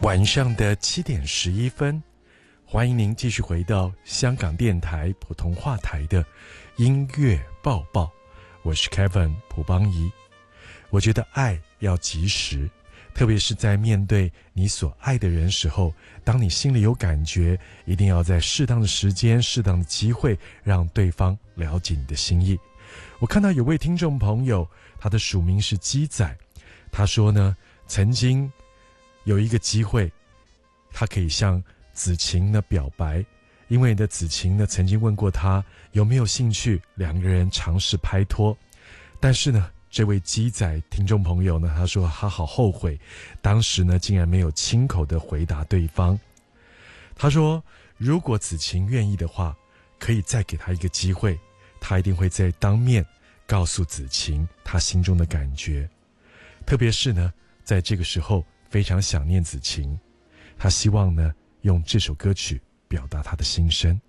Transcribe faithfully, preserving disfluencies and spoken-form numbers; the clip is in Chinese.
晚上的七点十一分，欢迎您继续回到香港电台普通话台的音乐报报，我是 Kevin 蒲邦仪。我觉得爱要及时，特别是在面对你所爱的人时候，当你心里有感觉，一定要在适当的时间、适当的机会，让对方了解你的心意。我看到有位听众朋友，他的署名是鸡仔，他说呢，曾经有一个机会，他可以向子晴呢表白，因为呢子晴呢曾经问过他有没有兴趣两个人尝试拍拖，但是呢这位鸡仔听众朋友呢，他说他好后悔，当时呢竟然没有亲口的回答对方。他说如果子晴愿意的话，可以再给他一个机会，他一定会在当面告诉子晴他心中的感觉，特别是呢在这个时候非常想念子晴，他希望呢用这首歌曲表达他的心声。